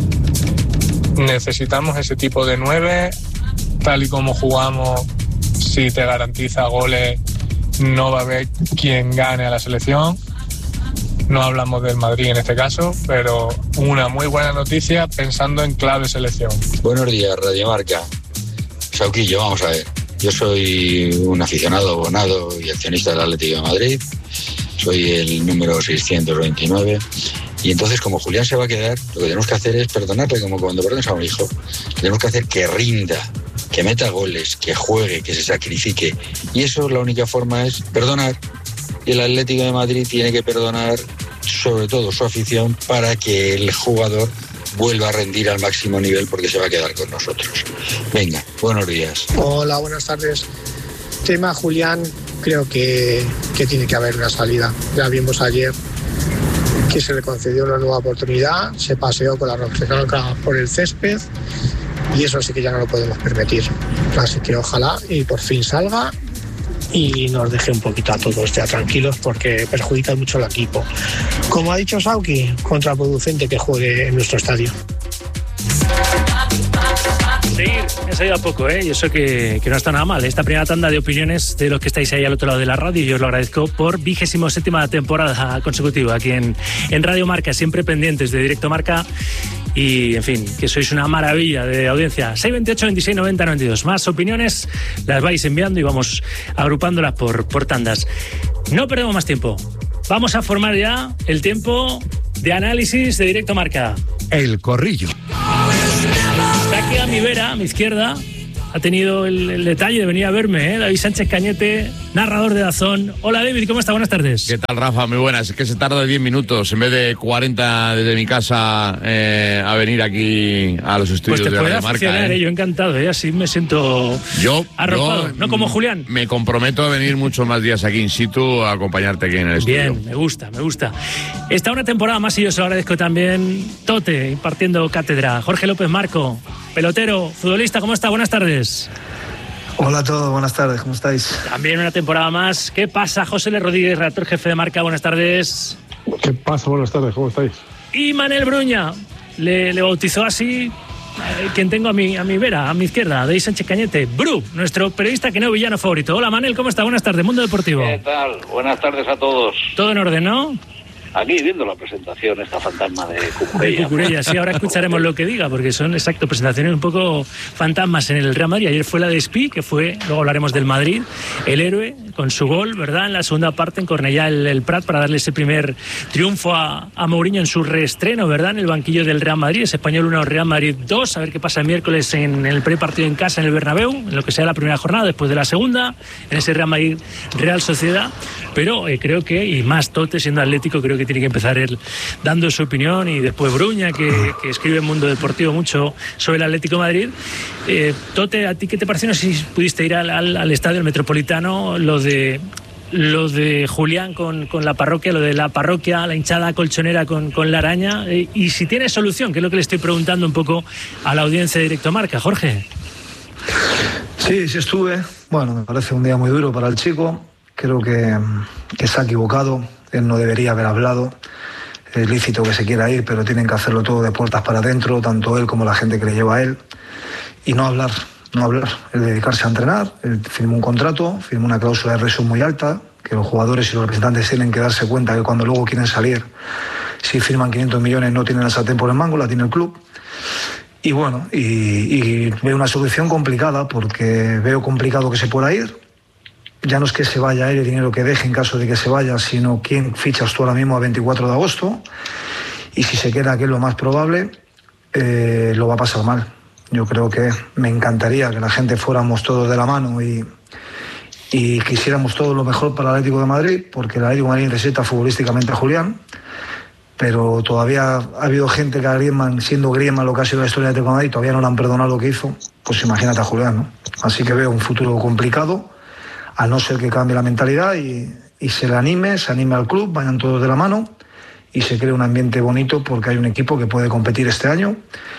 Necesitamos ese tipo de 9, tal y como jugamos. Si te garantiza goles, no va a haber quien gane a la selección. No hablamos del Madrid en este caso, pero una muy buena noticia pensando en clave selección. Buenos días, Radio Marca. Sauquillo, vamos a ver. Yo soy un aficionado, abonado y accionista del Atlético de Madrid. Soy el número 629. Y entonces, como Julián se va a quedar, lo que tenemos que hacer es perdonarle, como cuando perdonas a un hijo. Tenemos que hacer que rinda, que meta goles, que juegue, que se sacrifique. Y eso, la única forma es perdonar. Y el Atlético de Madrid tiene que perdonar, sobre todo su afición, para que el jugador vuelva a rendir al máximo nivel, porque se va a quedar con nosotros. Venga, buenos días. Hola, buenas tardes. Tema Julián, creo que tiene que haber una salida. Ya vimos ayer que se le concedió una nueva oportunidad, se paseó con la rojiblanca por el césped y eso sí que ya no lo podemos permitir. Así que ojalá y por fin salga y nos deje un poquito a todos ya tranquilos, porque perjudica mucho al equipo. Como ha dicho Sauki, contraproducente que juegue en nuestro estadio. Seguir, me ha salido a poco, y eso que no está nada mal. Esta primera tanda de opiniones de los que estáis ahí al otro lado de la radio, y yo os lo agradezco por 27ª temporada consecutiva aquí en Radio Marca, siempre pendientes de Directo Marca. Y, en fin, que sois una maravilla de audiencia. 628 26 90 92. Más opiniones las vais enviando y vamos agrupándolas por tandas. No perdemos más tiempo. Vamos a formar ya el tiempo de análisis de Directo Marca. El Corrillo. Está aquí a mi vera, a mi izquierda. Ha tenido el detalle de venir a verme, David Sánchez Cañete, narrador de DAZN. Hola, David, ¿cómo está? Buenas tardes. ¿Qué tal, Rafa? Muy buenas. Es que se tarda 10 minutos en vez de 40 desde mi casa a venir aquí a los estudios de Radio Marca. Yo encantado, así me siento arropado. No como Julián. Me comprometo a venir muchos más días aquí in situ a acompañarte aquí en el estudio. Bien, me gusta. Está una temporada más y yo se lo agradezco también. Tote, impartiendo cátedra. Jorge López Marco, pelotero, futbolista, ¿cómo está? Buenas tardes. Hola a todos, buenas tardes, ¿cómo estáis? También una temporada más. ¿Qué pasa, José L. Rodríguez, redactor jefe de Marca? Buenas tardes. ¿Qué pasa? Buenas tardes, ¿cómo estáis? Y Manel Bruña, le bautizó así quien tengo a mi vera, a mi izquierda, Dei Sánchez Cañete, Bru, nuestro periodista que no villano favorito. Hola Manel, ¿cómo está? Buenas tardes, Mundo Deportivo. ¿Qué tal? Buenas tardes a todos. Todo en orden, ¿no? Aquí viendo la presentación, esta fantasma de Cucurella. De Cucurella, sí, ahora escucharemos lo que diga, porque son, exacto, presentaciones un poco fantasmas en el Real Madrid. Ayer fue la de Espí, que fue, luego hablaremos del Madrid, el héroe, con su gol, ¿verdad? En la segunda parte, en Cornellá el Prat, para darle ese primer triunfo a Mourinho en su reestreno, ¿verdad? En el banquillo del Real Madrid, es Español 1, Real Madrid 2, a ver qué pasa el miércoles en el prepartido en casa, en el Bernabéu, en lo que sea la primera jornada, después de la segunda, en ese Real Madrid Real Sociedad, pero creo que, y más Tote, siendo Atlético, creo que tiene que empezar él dando su opinión, y después Bruña, que escribe en Mundo Deportivo mucho sobre el Atlético de Madrid. Tote, ¿a ti qué te pareció? No sé si pudiste ir al estadio Metropolitano, lo de Julián con la parroquia, lo de la parroquia, la hinchada colchonera con la araña, y si tiene solución, que es lo que le estoy preguntando un poco a la audiencia de Directo Marca. Jorge. Sí estuve. Bueno, me parece un día muy duro para el chico. Creo que se ha equivocado. Él no debería haber hablado. Es lícito que se quiera ir, pero tienen que hacerlo todo de puertas para adentro, tanto él como la gente que le lleva a él. Y no hablar. El dedicarse a entrenar. Él firmó un contrato, firmó una cláusula de rescisión muy alta, que los jugadores y los representantes tienen que darse cuenta que cuando luego quieren salir, si firman 500 millones no tienen la sartén por el mango, la tiene el club. Y bueno, y veo una solución complicada, porque veo complicado que se pueda ir. Ya no es que se vaya él, el dinero que deje en caso de que se vaya, sino quién fichas tú ahora mismo a 24 de agosto. Y si se queda, que es lo más probable, lo va a pasar mal. Yo creo que me encantaría que la gente fuéramos todos de la mano y quisiéramos todo lo mejor para el Atlético de Madrid, porque el Atlético de Madrid necesita futbolísticamente a Julián. Pero todavía ha habido gente que a Griezmann, siendo Griezmann lo que ha sido la historia del Atlético de Madrid, todavía no le han perdonado lo que hizo. Pues imagínate a Julián, ¿no? Así que veo un futuro complicado, a no ser que cambie la mentalidad y se anime al club, vayan todos de la mano y se cree un ambiente bonito, porque hay un equipo que puede competir este año,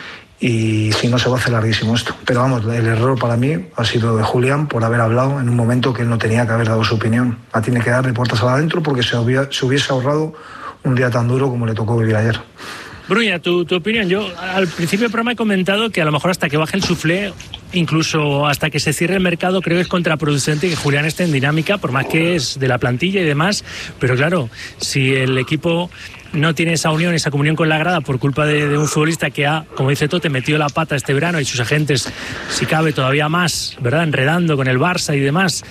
y si no se va a hacer larguísimo esto. Pero vamos, el error para mí ha sido de Julián por haber hablado en un momento que él no tenía que haber dado su opinión. La tiene que dar de puertas adentro, porque se hubiese ahorrado un día tan duro como le tocó vivir ayer. Bruña, tu opinión. Yo al principio del programa he comentado que a lo mejor hasta que baje el suflé, incluso hasta que se cierre el mercado, creo que es contraproducente que Julián esté en dinámica, por más que es de la plantilla y demás. Pero claro, si el equipo no tiene esa unión, esa comunión con la grada por culpa de un futbolista que ha, como dice Tote, metido la pata este verano, y sus agentes, si cabe todavía más, ¿verdad?, enredando con el Barça y demás,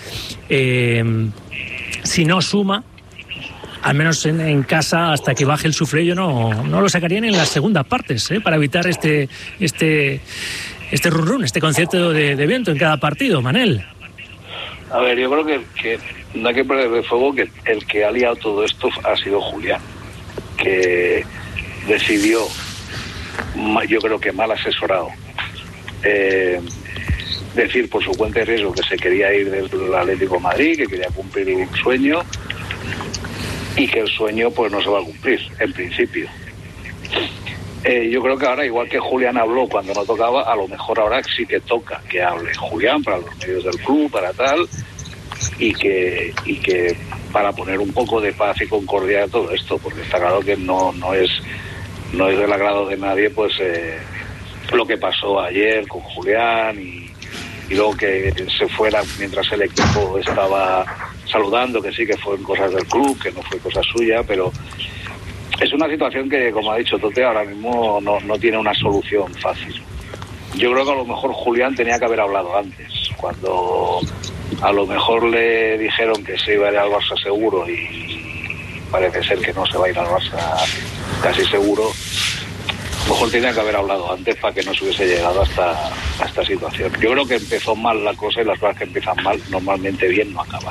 si no suma, al menos en casa, hasta que baje el suflé, yo no lo sacarían en las segundas partes, para evitar este run-run, este concierto de viento en cada partido, Manel. A ver, yo creo que no hay que perder de fuego que el que ha liado todo esto ha sido Julián, que decidió, yo creo que mal asesorado, decir por su cuenta de riesgo que se quería ir del Atlético de Madrid, que quería cumplir un sueño, y que el sueño pues no se va a cumplir, en principio. Yo creo que ahora, igual que Julián habló cuando no tocaba, a lo mejor ahora sí que toca que hable Julián para los medios del club, para tal, y que para poner un poco de paz y concordia a todo esto, porque está claro que no es del agrado de nadie, pues lo que pasó ayer con Julián, y luego que se fuera mientras el equipo estaba saludando, que sí que fueron cosas del club, que no fue cosa suya, pero es una situación que, como ha dicho Tote, ahora mismo no tiene una solución fácil. Yo creo que a lo mejor Julián tenía que haber hablado antes, cuando a lo mejor le dijeron que se iba a ir al Barça seguro, y parece ser que no se va a ir al Barça casi seguro. A lo mejor tenía que haber hablado antes para que no se hubiese llegado a esta situación. Yo creo que empezó mal la cosa, y las cosas que empiezan mal normalmente bien no acaban.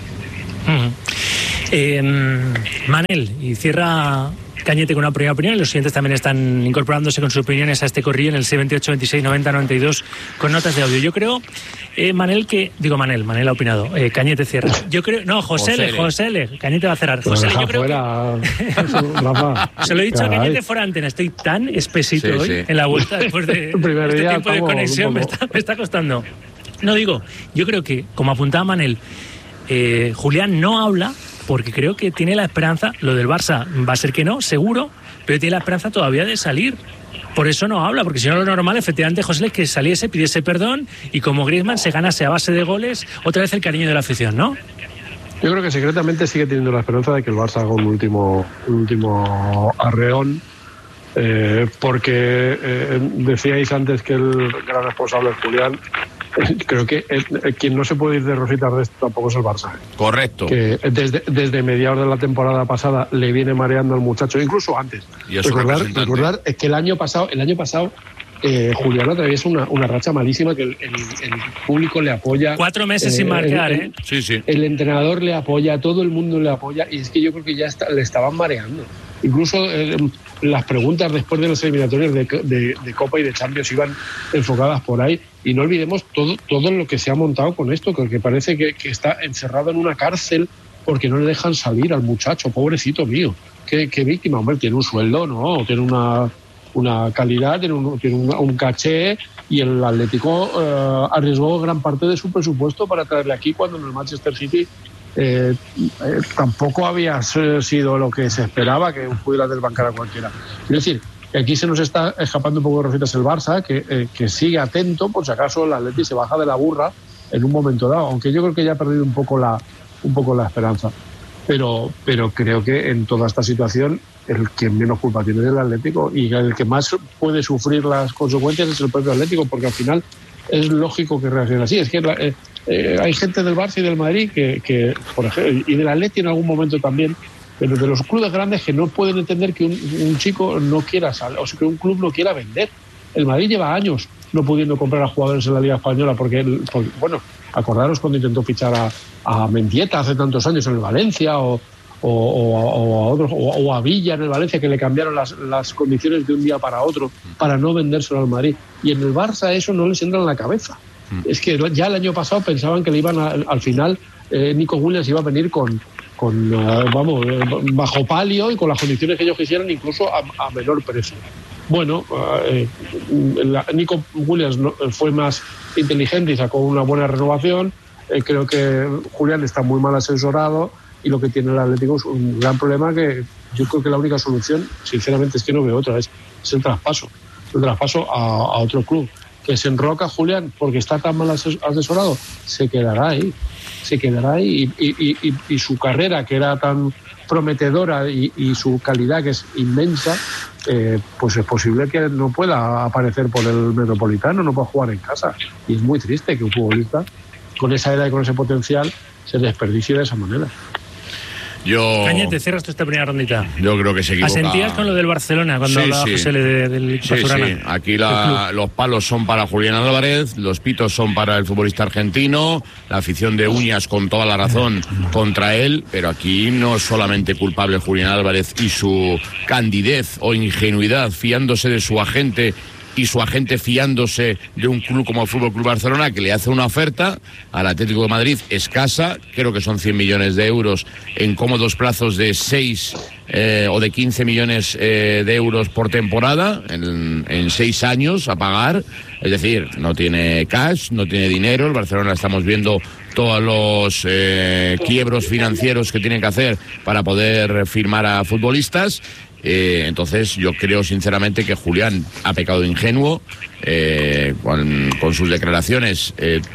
Manel, y cierra Cañete con una primera opinión, y los siguientes también están incorporándose con sus opiniones a este corrillo en el 628 26 90 92 con notas de audio. Yo creo, Manel ha opinado, Cañete cierra. Yo creo, no, José L, Cañete va a cerrar. José L, yo creo que se lo he dicho a Cañete fuera antena, estoy tan espesito hoy en la vuelta después de este tiempo de conexión, me está costando. No digo, yo creo que, como apuntaba Manel, Julián no habla porque creo que tiene la esperanza, lo del Barça va a ser que no, seguro, pero tiene la esperanza todavía de salir. Por eso no habla, porque si no lo normal, efectivamente, José, es que saliese, pidiese perdón y como Griezmann se ganase a base de goles, otra vez el cariño de la afición, ¿no? Yo creo que secretamente sigue teniendo la esperanza de que el Barça haga un último arreón, porque decíais antes que el gran responsable es Julián. Creo que quien no se puede ir de rositas de esto tampoco es el Barça. Correcto. Que desde mediados de la temporada pasada le viene mareando al muchacho, incluso antes. Y recordar es que el año pasado Julián atraviesa una racha malísima que el público le apoya. 4 meses sin marcar, Sí. El entrenador le apoya, todo el mundo le apoya, y es que yo creo que ya le estaban mareando. Incluso las preguntas después de los eliminatorios de Copa y de Champions iban enfocadas por ahí. Y no olvidemos todo lo que se ha montado con esto, que parece que está encerrado en una cárcel porque no le dejan salir al muchacho, pobrecito mío. Qué víctima, hombre, tiene un sueldo, ¿no? Tiene una calidad, tiene un caché, y el Atlético arriesgó gran parte de su presupuesto para traerle aquí cuando en el Manchester City tampoco había sido lo que se esperaba, que pudiera desbancar a cualquiera. Es decir, que aquí se nos está escapando un poco de rositas el Barça, que sigue atento por si acaso el Atleti se baja de la burra en un momento dado, aunque yo creo que ya ha perdido un poco la esperanza. Pero creo que en toda esta situación el que menos culpa tiene es el Atlético, y el que más puede sufrir las consecuencias es el propio Atlético, porque al final es lógico que reaccione así. Es que hay gente del Barça y del Madrid que por ejemplo, y del Atleti en algún momento también, pero de los clubes grandes, que no pueden entender que un chico no quiera salir, o sea, que un club no quiera vender. El Madrid lleva años no pudiendo comprar a jugadores en la Liga Española porque bueno, acordaros cuando intentó fichar a Mendieta hace tantos años en el Valencia, o a otros, o a Villa en el Valencia, que le cambiaron las condiciones de un día para otro para no vendérselo al Madrid. Y en el Barça eso no les entra en la cabeza. Es que ya el año pasado pensaban que le iban al final Nico Williams iba a venir con bajo palio y con las condiciones que ellos quisieran, incluso a menor precio. Bueno, Nico Williams fue más inteligente y sacó una buena renovación. Creo que Julián está muy mal asesorado, y lo que tiene el Atlético es un gran problema, que yo creo que la única solución, sinceramente, es que no veo otra, es el traspaso a otro club. Que se enroca Julián porque está tan mal asesorado, se quedará ahí y su carrera, que era tan prometedora, y su calidad, que es inmensa, pues es posible que no pueda aparecer por el Metropolitano, no pueda jugar en casa, y es muy triste que un futbolista con esa edad y con ese potencial se desperdicie de esa manera. Cañete, cierras tú esta primera rondita. Yo creo que se equivoca. ¿Asentías con lo del Barcelona cuando hablaba José del Azulgrana? Sí. Aquí los palos son para Julián Álvarez, los pitos son para el futbolista argentino, la afición de uñas con toda la razón contra él, pero aquí no es solamente culpable Julián Álvarez y su candidez o ingenuidad fiándose de su agente, y su agente fiándose de un club como el Fútbol Club Barcelona, que le hace una oferta al Atlético de Madrid escasa, creo que son 100 millones de euros en cómodos plazos de 6 o de 15 millones de euros por temporada, en 6 años a pagar. Es decir, no tiene cash, no tiene dinero. El Barcelona, estamos viendo todos los quiebros financieros que tienen que hacer para poder firmar a futbolistas. Entonces yo creo sinceramente que Julián ha pecado de ingenuo con sus declaraciones.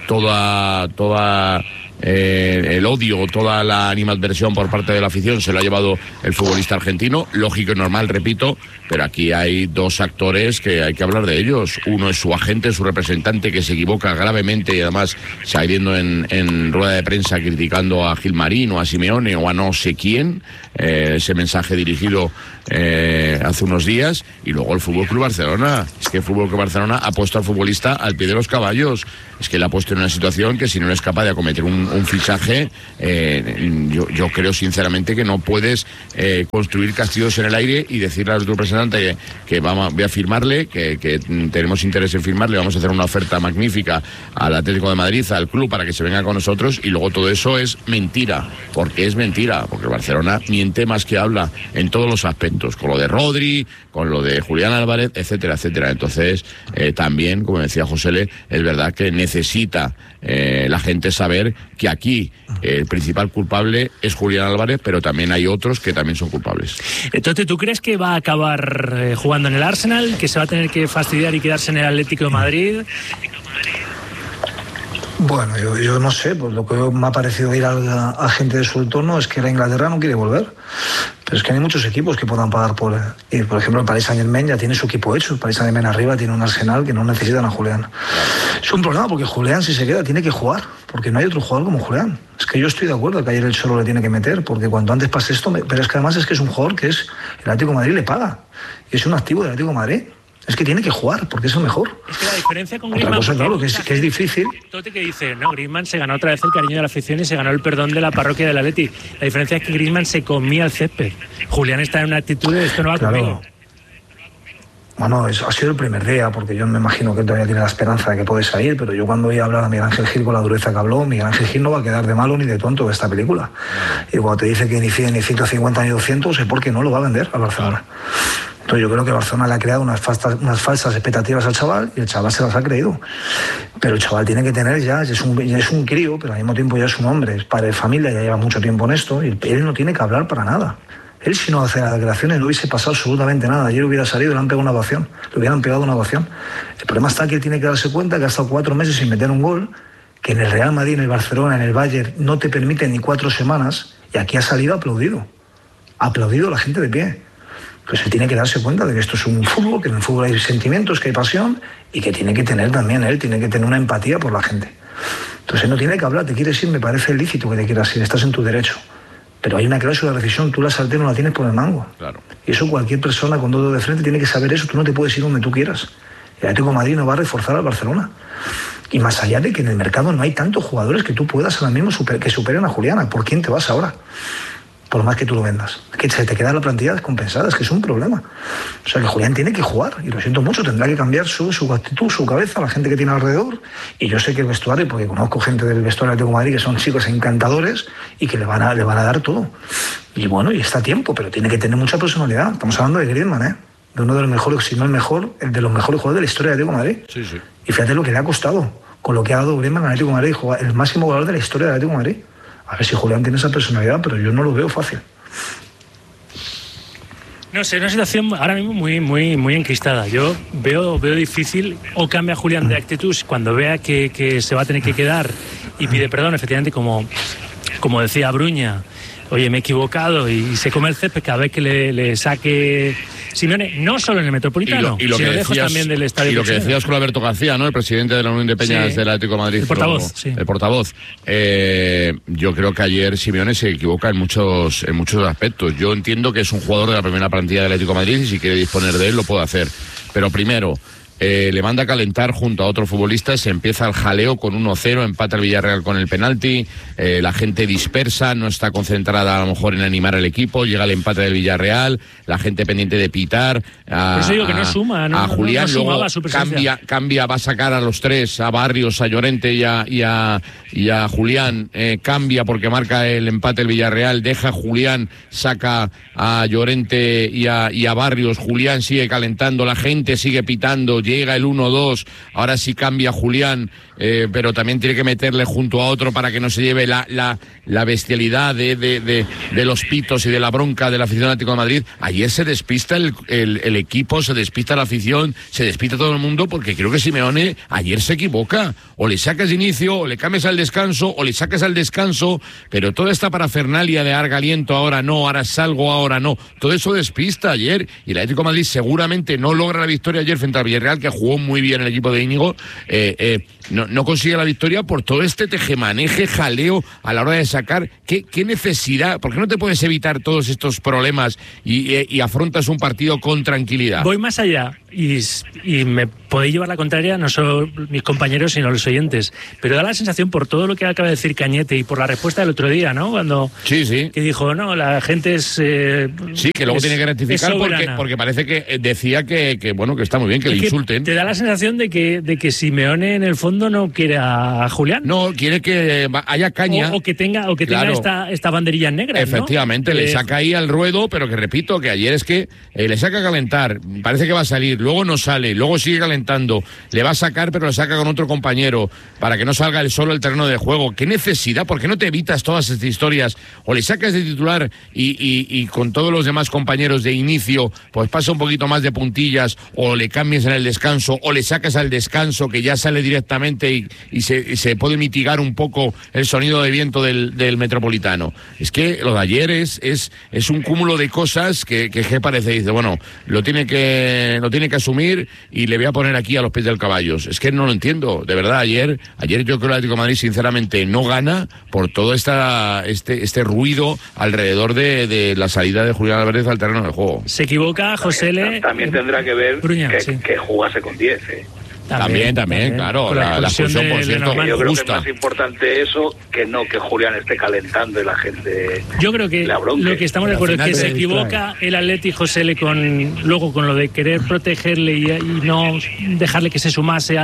Toda el odio, toda la animadversión por parte de la afición se lo ha llevado el futbolista argentino, lógico y normal, repito, pero aquí hay dos actores que hay que hablar de ellos. Uno es su agente, su representante, que se equivoca gravemente, y además saliendo en rueda de prensa criticando a Gilmarín o a Simeone o a no sé quién, ese mensaje dirigido hace unos días. Y luego el Fútbol Club Barcelona, es que el Fútbol Club Barcelona ha puesto al futbolista al pie de los caballos. Es que le ha puesto en una situación que, si no es capaz de acometer un fichaje, yo creo sinceramente que no puedes construir castillos en el aire y decirle a tu representante que voy a firmarle, que tenemos interés en firmarle, vamos a hacer una oferta magnífica al Atlético de Madrid, al club, para que se venga con nosotros, y luego todo eso es mentira, porque el Barcelona miente más que habla en todos los aspectos. momentos, con lo de Rodri, con lo de Julián Álvarez, etcétera, etcétera. Entonces, también, como decía José, es verdad que necesita la gente saber que aquí el principal culpable es Julián Álvarez, pero también hay otros que también son culpables. Entonces, ¿tú crees que va a acabar jugando en el Arsenal, que se va a tener que fastidiar y quedarse en el Atlético de Madrid? Bueno, yo no sé, pues lo que me ha parecido ir a gente de su entorno es que la Inglaterra no quiere volver. Pero es que hay muchos equipos que puedan pagar por él. Y, por ejemplo, el Paris Saint-Germain ya tiene su equipo hecho. El Paris Saint-Germain arriba tiene un Arsenal que no necesitan a Julián. Es un problema porque Julián, si se queda, tiene que jugar. Porque no hay otro jugador como Julián. Es que yo estoy de acuerdo que ayer el Cholo le tiene que meter, porque cuanto antes pase esto... Pero es que además es que es un jugador que es... El Atlético de Madrid le paga. Y es un activo del Atlético de Madrid. Es que tiene que jugar, porque es el mejor. Es que la diferencia con Griezmann... Otra cosa, claro, que es difícil. Tote que dice, no, Griezmann se ganó otra vez el cariño de la afición y se ganó el perdón de la parroquia del Atleti. La diferencia es que Griezmann se comía el césped. Julián está en una actitud de esto no va conmigo. Bueno, eso ha sido el primer día, porque yo me imagino que él todavía tiene la esperanza de que puede salir, pero yo cuando oí hablar a Miguel Ángel Gil con la dureza que habló, Miguel Ángel Gil no va a quedar de malo ni de tonto de esta película. Y cuando te dice que ni 100, ni 150, ni 200, es porque no lo va a vender al Barcelona. Entonces yo creo que Barcelona le ha creado unas falsas expectativas al chaval y el chaval se las ha creído. Pero el chaval tiene que tener ya es un crío, pero al mismo tiempo ya es un hombre, es padre de familia, ya lleva mucho tiempo en esto, y él no tiene que hablar para nada. Él, si no hace las declaraciones, no hubiese pasado absolutamente nada. Ayer hubiera salido y le han pegado una ovación. Le hubieran pegado una ovación. El problema está que él tiene que darse cuenta que ha estado 4 meses sin meter un gol, que en el Real Madrid, en el Barcelona, en el Bayern, no te permiten ni 4 semanas, y aquí ha salido aplaudido. Aplaudido la gente de pie. Pues él tiene que darse cuenta de que esto es un fútbol, que en el fútbol hay sentimientos, que hay pasión, y que tiene que tener también, él tiene que tener una empatía por la gente. Entonces él no tiene que hablar, te quieres ir, me parece lícito que te quieras ir, estás en tu derecho. Pero hay una cláusula de rescisión, tú la sartén no la tienes por el mango. Claro. Y eso cualquier persona con 2 dedos de frente tiene que saber eso, tú no te puedes ir donde tú quieras. El Atlético de Madrid no va a reforzar al Barcelona. Y más allá de que en el mercado no hay tantos jugadores que tú puedas ahora mismo que superen a Julián, ¿por quién te vas ahora? Por más que tú lo vendas. Es que se te queda la plantilla descompensada, es que es un problema. O sea que Julián tiene que jugar, y lo siento mucho, tendrá que cambiar su actitud, su cabeza, la gente que tiene alrededor. Y yo sé que el vestuario, porque conozco gente del vestuario de Atlético de Madrid que son chicos encantadores y que le van a dar todo. Y bueno, y está a tiempo, pero tiene que tener mucha personalidad. Estamos hablando de Griezmann, de uno de los mejores, si no el mejor, el de los mejores jugadores de la historia de Atlético de Madrid. Sí, sí. Y fíjate lo que le ha costado, con lo que ha dado Griezmann al Atlético de Madrid, el máximo goleador de la historia de Atlético de Madrid. A ver si Julián tiene esa personalidad, pero yo no lo veo fácil. No sé, una situación ahora mismo muy enquistada. Yo veo difícil, o cambia Julián de actitud cuando vea que se va a tener que quedar y pide perdón, efectivamente, como decía Bruña, oye, me he equivocado, y se come el césped cada vez que le saque Simeone, no solo en el Metropolitano, y lo sino que lejos decías, también del estadio. Y lo que decías con Alberto García, ¿no? El presidente de la Unión de Peñas del Atlético de Madrid. El portavoz, sí. El portavoz. Yo creo que ayer Simeone se equivoca en muchos aspectos. Yo entiendo que es un jugador de la primera plantilla del Atlético de Madrid y si quiere disponer de él lo puede hacer. Pero primero, le manda a calentar junto a otro futbolista, se empieza el jaleo con 1-0, empata el Villarreal con el penalti, la gente dispersa, no está concentrada a lo mejor en animar al equipo, llega el empate del Villarreal, la gente pendiente de pitar por eso digo que no suma, a Julián, no luego su presencia. cambia, va a sacar a los 3, a Barrios, a Llorente y a Julián, cambia porque marca el empate el Villarreal, deja a Julián, saca a Llorente y a Barrios, Julián sigue calentando, la gente sigue pitando, llega el 1-2, ahora sí cambia Julián, pero también tiene que meterle junto a otro para que no se lleve la bestialidad de los pitos y de la bronca del aficionado Atlético de Madrid. Ayer se despista el equipo, se despista la afición, se despista todo el mundo, porque creo que Simeone ayer se equivoca. O le sacas de inicio, o le cambias al descanso, o le sacas al descanso, pero toda esta parafernalia de Argaliento, ahora no, ahora salgo, ahora no, todo eso despista ayer, y el Atlético de Madrid seguramente no logra la victoria ayer frente al Villarreal, que jugó muy bien el equipo de Íñigo, no consigue la victoria por todo este tejemaneje, jaleo a la hora de sacar. ¿Qué necesidad? ¿Por qué no te puedes evitar todos estos problemas y afrontas un partido con tranquilidad? Voy más allá y me podéis llevar la contraria, no solo mis compañeros, sino los oyentes. Pero da la sensación, por todo lo que acaba de decir Cañete y por la respuesta del otro día, ¿no? Cuando que dijo, no, la gente es... sí, que luego tiene que rectificar porque parece que decía que está muy bien, que le insulten. Te da la sensación de que Simeone en el fondo no quiere a Julián. No, quiere que haya caña. O que tenga esta banderilla negra. Efectivamente, ¿no? Le saca ahí al ruedo, pero que repito, que ayer es que le saca a calentar, parece que va a salir, luego no sale, luego sigue calentando, le va a sacar, pero le saca con otro compañero, para que no salga él solo el terreno de juego. ¿Qué necesidad? ¿Por qué no te evitas todas estas historias? O le sacas de titular y con todos los demás compañeros de inicio, pues pasa un poquito más de puntillas, o le cambias en el descanso, o le sacas al descanso, que ya sale directamente y se puede mitigar un poco el sonido de viento del Metropolitano. Es que lo de ayer es un cúmulo de cosas que parece, dice, bueno, lo tiene que asumir y le voy a poner aquí a los pies del caballo. Es que no lo entiendo, de verdad. Ayer yo creo que el Atlético de Madrid sinceramente no gana por todo este ruido alrededor de la salida de Julián Álvarez al terreno del juego. Se equivoca José Le. También tendrá que ver que jugase con 10, También, claro. La expulsión, por cierto, yo creo que es más importante eso que Julián esté calentando y la gente. Yo creo que lo que estamos de acuerdo es que se equivoca el Atleti, José Le, con lo de querer protegerle y no dejarle que se sumase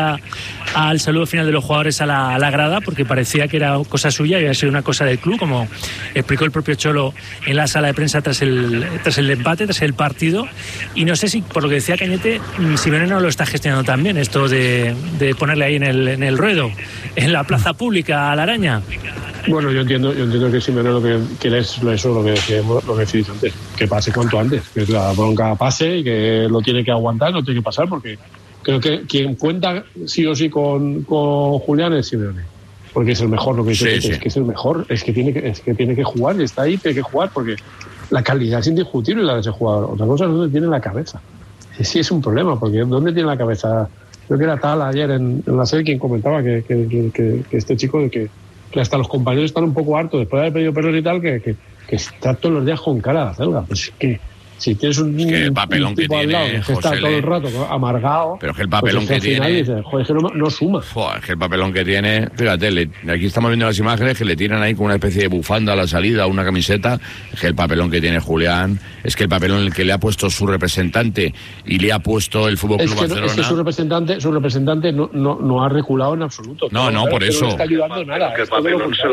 al saludo final de los jugadores a la grada, porque parecía que era cosa suya y había sido una cosa del club, como explicó el propio Cholo en la sala de prensa tras el empate, tras el partido. Y no sé si, por lo que decía Cañete, Simeone no lo está gestionando tan bien, esto de ponerle ahí en el ruedo, en la plaza pública, a la araña. Bueno, yo entiendo que Simeone lo que es eso, lo que decís antes, que pase cuanto antes, que la bronca pase y que lo tiene que aguantar, no tiene que pasar, porque creo que quien cuenta sí o sí con Julián es Simeone, porque es el mejor, lo que dice, es que es el mejor, es que tiene que jugar, y está ahí, tiene que jugar, porque la calidad es indiscutible la de ese jugador. Otra cosa es dónde tiene la cabeza. Sí es un problema, porque ¿dónde tiene la cabeza? Creo que era Tal ayer en la serie quien comentaba que este chico, de que hasta los compañeros están un poco hartos después de haber pedido perros y tal, que está todos los días con cara de acelga. Pues es que si tienes un papelón tipo que al lado tiene, que está todo el rato amargado, pero es que el papelón pues que tiene, dices, joder, es que no suma. Es que el papelón que tiene, fíjate, aquí estamos viendo las imágenes que le tiran ahí con una especie de bufanda a la salida, una camiseta. Es que el papelón que tiene Julián, es que el papelón en el que le ha puesto su representante y le ha puesto el Fútbol Club Barcelona. Es que su representante no ha reculado en absoluto. No, por eso. No está ayudando nada. Que el papelón se lo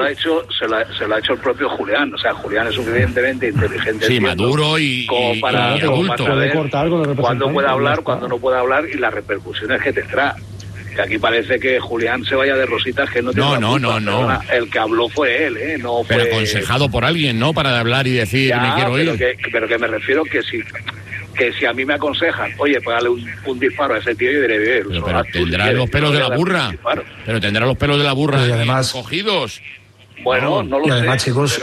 ha hecho el propio Julián. O sea, Julián es suficientemente inteligente. Sí, maduro y para saber cuándo puede hablar, cuándo no puede hablar y las repercusiones que tendrá. Que aquí parece que Julián se vaya de rositas, que no tiene no. El que habló fue él, no fue... Pero aconsejado por alguien, ¿no? Para hablar y decir, me quiero ir. Pero que me refiero que si a mí me aconsejan, oye, pégale un disparo a ese tío y diré, pero tendrá los pelos de la burra. Pero tendrá los pelos de la burra y además cogidos. Bueno, no lo sé. Y además, chicos,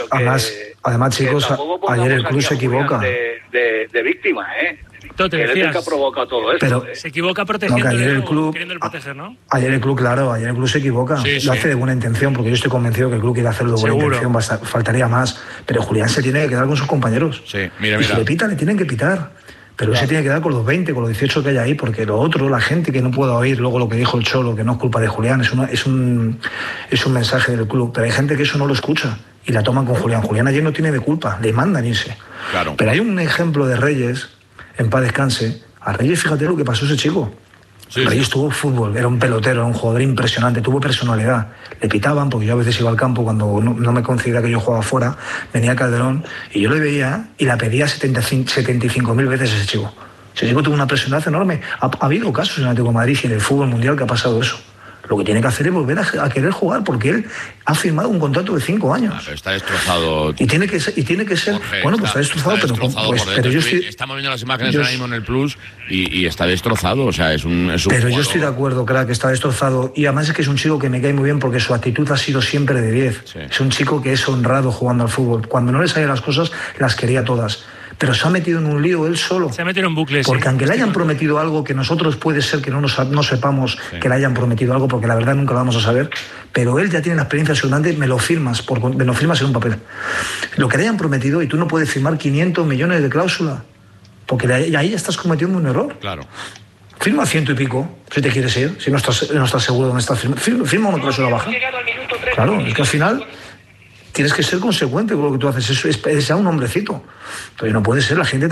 ayer el club se equivoca. De víctima, Que es el que ha provocado todo esto. Pero se equivoca protegiendo, queriendo proteger, ¿no? Ayer el club se equivoca. Lo hace de buena intención, porque yo estoy convencido que el club quiere hacerlo de buena intención, faltaría más. Pero Julián se tiene que quedar con sus compañeros. Sí, mira. Si le pitan, le tienen que pitar. Pero se tiene que quedar con los 20, con los 18 que hay ahí, porque lo otro, la gente que no pueda oír luego lo que dijo el Cholo, que no es culpa de Julián, es un mensaje del club. Pero hay gente que eso no lo escucha y la toman con Julián. Julián ayer no tiene de culpa, le mandan irse. Claro. Pero hay un ejemplo de Reyes, en paz descanse. A Reyes, fíjate lo que pasó a ese chico. Reyes tuvo fútbol, era un pelotero, era un jugador impresionante, tuvo personalidad. Le pitaban, porque yo a veces iba al campo cuando no me considera que yo jugaba fuera, venía Calderón y yo le veía y la pedía 75.000 veces a ese chico. Ese chico tuvo una personalidad enorme. Ha habido casos en el Atlético de Madrid y en el fútbol mundial que ha pasado eso. Lo que tiene que hacer es volver a querer jugar, porque él ha firmado un contrato de 5 años. Pero está destrozado. Y tiene que ser Jorge, bueno, pues está destrozado, pero yo estoy... Estamos viendo las imágenes ahora mismo en el Plus y está destrozado, o sea, es un pero jugador. Yo estoy de acuerdo, crack, que está destrozado. Y además es que es un chico que me cae muy bien porque su actitud ha sido siempre de 10. Sí. Es un chico que es honrado jugando al fútbol. Cuando no le salían las cosas, las quería todas. Pero se ha metido en un lío él solo. Se ha metido en bucles. Porque aunque le hayan prometido algo, que nosotros puede ser que no sepamos que le hayan prometido algo, porque la verdad nunca lo vamos a saber, pero él ya tiene la experiencia suficiente, me lo firmas en un papel. Lo que le hayan prometido, y tú no puedes firmar 500 millones de cláusula, porque ahí ya estás cometiendo un error. Claro. firma 100 y pico, si te quieres ir, si no estás seguro de dónde estás firma una cláusula baja. Claro, es que al final tienes que ser consecuente con lo que tú haces, es a un hombrecito. Pero no puede ser, la gente